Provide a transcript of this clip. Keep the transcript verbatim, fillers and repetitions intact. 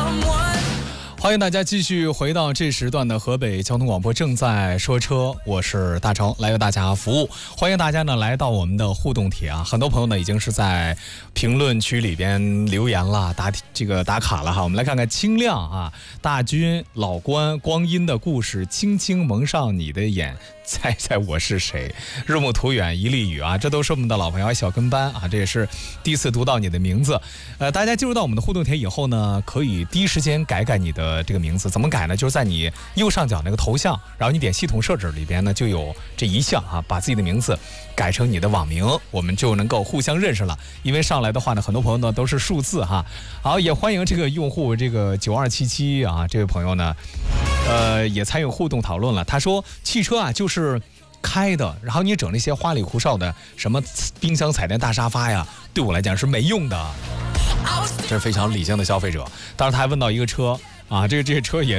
欢迎大家继续回到这时段的河北交通广播正在说车，我是大成，来为大家服务。欢迎大家呢来到我们的互动帖啊，很多朋友呢已经是在评论区里边留言了，打这个打卡了哈。我们来看看清亮啊，大军、老关、光阴的故事，轻轻蒙上你的眼，猜猜我是谁？日暮途远一粒雨啊，这都是我们的老朋友小跟班啊，这也是第一次读到你的名字。呃，大家进入到我们的互动帖以后呢，可以第一时间改改你的这个名字，怎么改呢？就是在你右上角那个头像，然后你点系统设置里边呢就有这一项啊，把自己的名字改成你的网名，我们就能够互相认识了。因为上来的话呢，很多朋友呢都是数字哈。好，也欢迎这个用户这个九二七七啊，这位朋友呢。呃，也参与互动讨论了。他说，汽车啊就是开的，然后你整那些花里胡哨的，什么冰箱、彩电、大沙发呀，对我来讲是没用的。这是非常理性的消费者。当然，他还问到一个车啊，这个这个车也